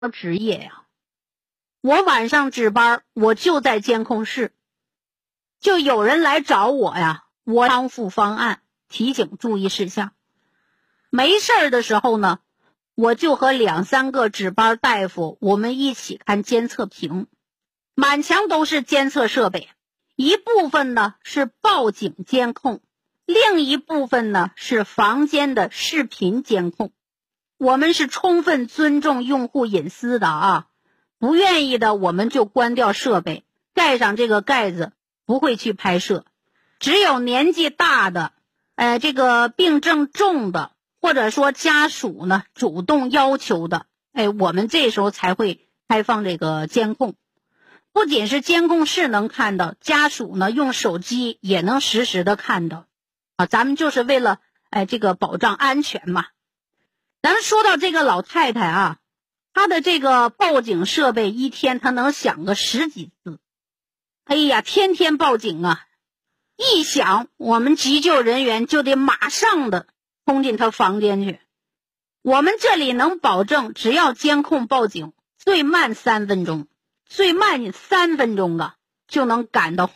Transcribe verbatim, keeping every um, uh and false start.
职业呀。我晚上值班，我就在监控室，就有人来找我呀，我康复方案，提醒注意事项。没事儿的时候呢，我就和两三个值班大夫，我们一起看监测屏，满墙都是监测设备，一部分呢是报警监控，另一部分呢是房间的视频监控。我们是充分尊重用户隐私的啊，不愿意的我们就关掉设备，盖上这个盖子，不会去拍摄。只有年纪大的，呃，这个病症重的，或者说家属呢主动要求的，哎，我们这时候才会开放这个监控。不仅是监控室能看到，家属呢用手机也能实时的看到啊，咱们就是为了哎这个保障安全嘛。咱们说到这个老太太啊，她的这个报警设备一天她能响个十几次，哎呀，天天报警啊！一响，我们急救人员就得马上的冲进她房间去。我们这里能保证，只要监控报警，最慢三分钟，最慢三分钟啊，就能赶到